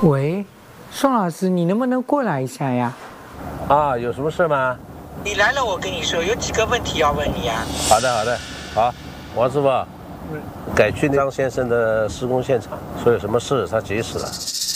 喂，宋老师，你能不能过来一下呀？ 啊，有什么事吗？ 你来了，我跟你说，有几个问题要问你呀。 好的，好的，好，王师傅，改去张先生的施工现场，说有什么事他急死了。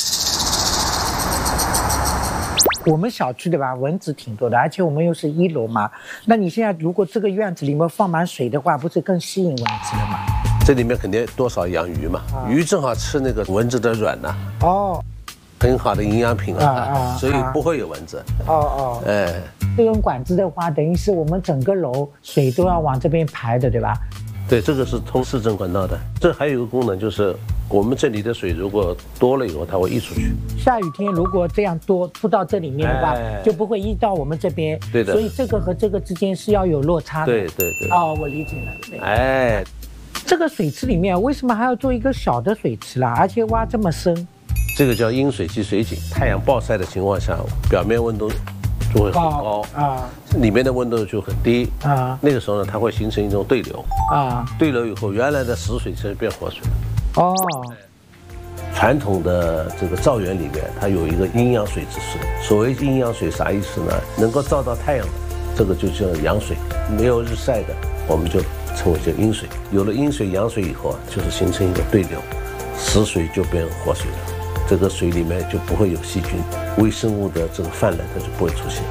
我们小区对吧，蚊子挺多的，而且我们又是1楼嘛。那你现在如果这个院子里面放满水的话，不是更吸引蚊子了吗？ 这里面肯定多少养鱼嘛，鱼正好吃那个蚊子的卵呐。 哦， 很好的营养品所以不会有蚊子。 哦，哎，这种管子的话，等于是我们整个楼水都要往这边排的，对吧？ 对，这个是通市政管道的。这还有一个功能，就是我们这里的水如果多了以后，它会溢出去。 下雨天如果这样多吐到这里面的话，就不会溢到我们这边。 对的。 所以这个和这个之间是要有落差的。 对。 哦，我理解了。对。 哎， 这个水池里面为什么还要做一个小的水池啦？而且挖这么深？ 这个叫阴水积水井。太阳暴晒的情况下，表面温度就会很高啊，里面的温度就很低啊。那个时候呢，它会形成一种对流啊，对流以后，原来的死水就变活水了。哦。传统的这个造园里面，它有一个阴阳水之说。所谓阴阳水啥意思呢？能够照到太阳的，这个就叫阳水；没有日晒的，我们就称为叫阴水。有了阴水、阳水以后啊，就是形成一个对流，死水就变活水了。这个水里面就不会有细菌，微生物的这个泛滥它就不会出现。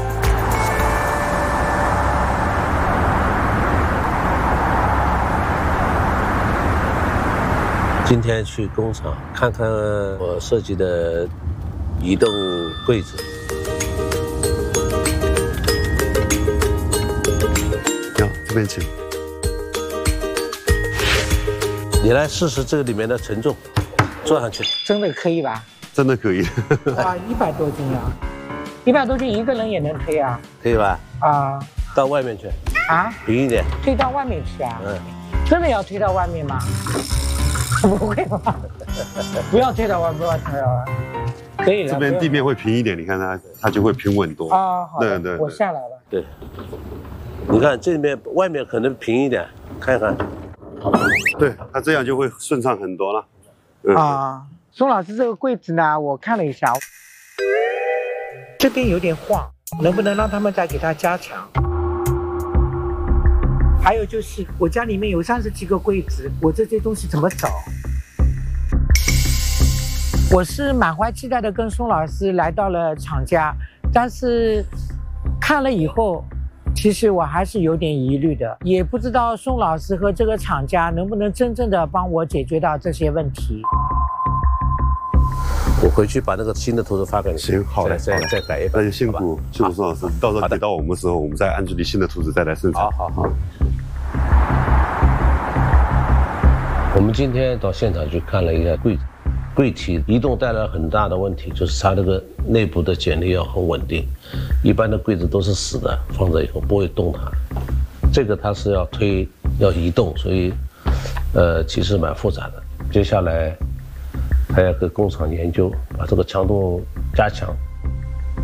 今天去工厂看看我设计的移动柜子。 好，这边请。 你来试试这个里面的承重。坐上去， 真的可以吧？ 真的可以。 啊，100多斤啊，100多斤一个人也能推啊？ 可以吧？ 啊， 到外面去啊，平一点， 推到外面去啊？真的要推到外面吗？不会吧？不要推到外面，不要推到外面，可以了。 这边地面会平一点，你看它就会平稳多啊。好， 对， 我下来了。 对，你看这边外面可能平一点，看看。 对，它这样就会顺畅很多了。 啊，宋老师，这个柜子呢，我看了一下，这边有点晃，能不能让他们再给它加强？还有就是，我家里面有30几个柜子，我这些东西怎么找？我是满怀期待的跟宋老师来到了厂家，但是看了以后，其实我还是有点疑虑的，也不知道宋老师和这个厂家能不能真正的帮我解决到这些问题。 我回去把那个新的图纸发给你。 行，好的， 再改一版。 那就辛苦宋老师，到时候给到我们的时候，我们再按照你新的图纸再来生产。 好。我们今天到现场去看了一下柜体移动带来很大的问题，就是它这个内部的剪力要很稳定，一般的柜子都是死的，放着以后不会动它。这个它是要推要移动，所以其实蛮复杂的。接下来还要跟工厂研究，把这个强度加强。